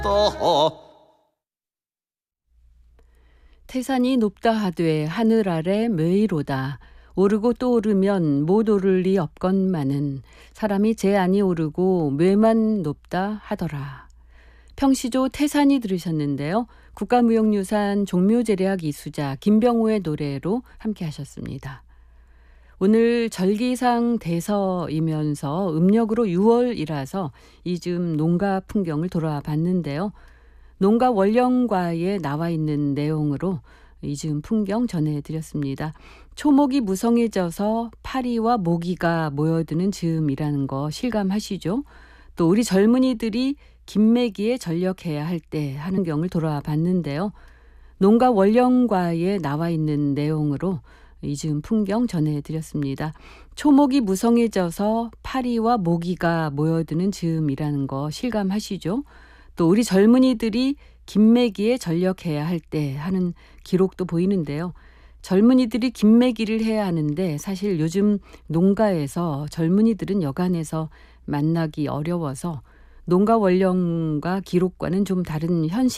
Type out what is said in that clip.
태산이 높다 하되 하늘 아래 매이로다. 오르고 또 오르면 못 오를 리 없건만은 사람이 제 안이 오르고 뇌만 높다 하더라. 평시조 태산이 들으셨는데요. 국가무형유산 종묘제례학 이수자 김병호의 노래로 함께 하셨습니다. 오늘 절기상 대서이면서 음력으로 6월이라서 이즘 농가 풍경을 돌아봤는데요. 농가 원령과에 나와 있는 내용으로 이즘 풍경 전해드렸습니다. 초목이 무성해져서 파리와 모기가 모여드는 즈음이라는 거 실감하시죠? 또 우리 젊은이들이 김매기에 전력해야 할 때 하는 경을 돌아봤는데요. 농가 원령과에 나와 있는 내용으로 이즘 풍경 전해드렸습니다. 초목이 무성해져서 파리와 모기가 모여드는 즈음이라는 거 실감하시죠? 또 우리 젊은이들이 김매기에 전력해야 할 때 하는 기록도 보이는데요. 젊은이들이 김매기를 해야 하는데 사실 요즘 농가에서 젊은이들은 여간에서 만나기 어려워서 농가 원령과 기록과는 좀 다른 현실